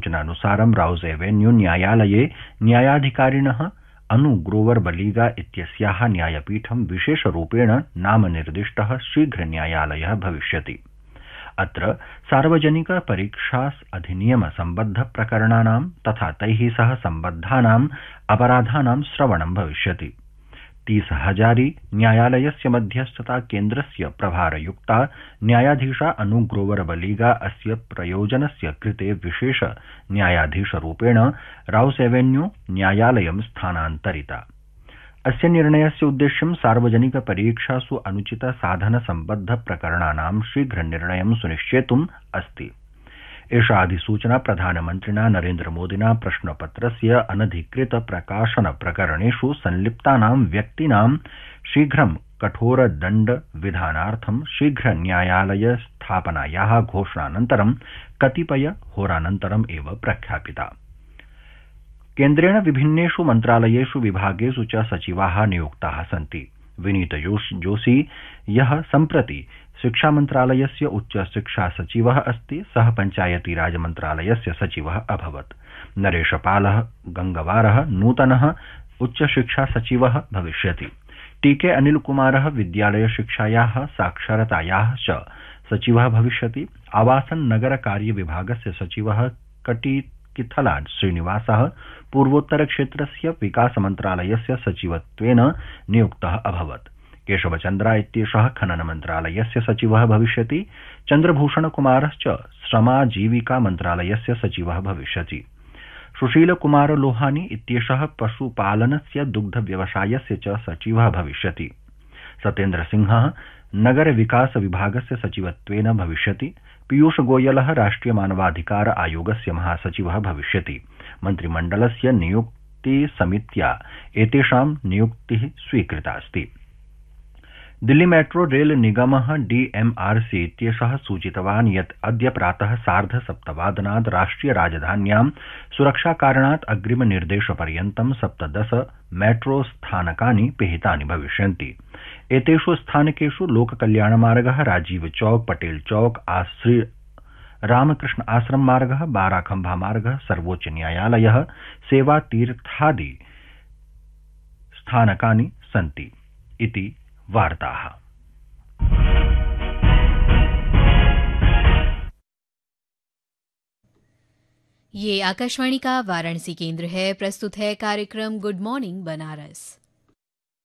सूचनानुसारं Rouse Avenue न्यायालये न्यायाधिकारिणः अनु ग्रोवर बलीगा इत्यस्याः न्यायपीठं विशेषरूपेण नामनिर्दिष्टः शीघ्रन्यायालयः भविष्यति। अत्र सार्वजनिक परीक्षा अधिनियम सम्बद्ध प्रकरणानां तथा तैः सह सम्बद्धानाम् अपराधानां श्रवणं भविष्यति। 30,000 न्यायालयस्य मध्यस्थता केन्द्रस्य प्रभारयुक्ता न्यायाधीशा अनु ग्रोवर बलीगा अस्य प्रयोजनस्य कृते विशेष न्यायाधीशरूपेण राउस एवेन्यू न्यायालयं स्थानान्तरिता। अस्य निर्णयस्य उद्देश्यं सार्वजनिक परीक्षासु अनुचित साधन सम्बद्ध प्रकरणानां शीघ्र निर्णयं सुनिश्चेतुम् अस्ति। एषा अधिसूचना प्रधानमन्त्रिणा नरेन्द्रमोदिना प्रश्नपत्रस्य अनधिकृत प्रकाशन प्रकरणेषु संलिप्तानां व्यक्तीनां शीघ्रं कठोरदण्ड विधानार्थं शीघ्र न्यायालय स्थापनायाः घोषणानन्तरं कतिपय होरानन्तरम् एव प्रख्यापिता। केन्द्रेण विभिन्नेषु मन्त्रालयेषु विभागेषु च सचिवाः नियुक्ताः सन्ति। विनीत जोशी यः सम्प्रति शिक्षामन्त्रालयस्य उच्चशिक्षा सचिवः अस्ति, सः पञ्चायती राज मन्त्रालयस्य सचिवः अभवत्। नरेशपालः गंगवारः नूतनः उच्चशिक्षा सचिवः भविष्यति। टीके अनिलकुमारः विद्यालय शिक्षायाः साक्षरतायाः च सचिवः भविष्यति। आवासन नगर कार्य विभागस्य सचिवः कटिकिथला श्रीनिवासः पूर्वोत्तर क्षेत्रस्य विकास मन्त्रालयस्य सचिवत्वेन नियुक्तः अभवत्। केशवचन्द्रा इत्येषः खनन मन्त्रालयस्य सचिवः भविष्यति। चन्द्रभूषण कुमारश्च श्रमाजीविका मन्त्रालयस्य सचिवः भविष्यति। सुशील कुमार लोहानी इत्येषः पशुपालनस्य दुग्ध व्यवसायस्य च सचिवः भविष्यति। सत्येन्द्र सिंहः नगर विकास विभागस्य सचिवत्वेन भविष्यति। पीयूष गोयलः राष्ट्रिय मानवाधिकार आयोगस्य महासचिवः भविष्यति। मन्त्रिमण्डलस्य नियुक्ति समित्या एतेषां नियुक्तिः स्वीकृता अस्ति। दिल्ली मेट्रो रेल निगमः डीएमआरसी इत्येषः सूचितवान् यत् अद्य प्रातः 7:30 राष्ट्रिय राजधान्यां सुरक्षाकारणात् अग्रिम निर्देशपर्यन्तं 17 मेट्रो स्थानकानि पिहितानि भविष्यन्ति। एतेषु स्थानकेषु लोककल्याणमार्गः, राजीव चौक, पटेल चौक, श्री रामकृष्ण आश्रम मार्गः, बाराखम्भा मार्गः, सर्वोच्च न्यायालयः, सेवातीर्थादि स्थानकानि सन्ति इति वार्ताः। ये आकाशवाणी का वाराणसी केंद्र है। प्रस्तुत है कार्यक्रम गुड मॉर्निंग बनारस।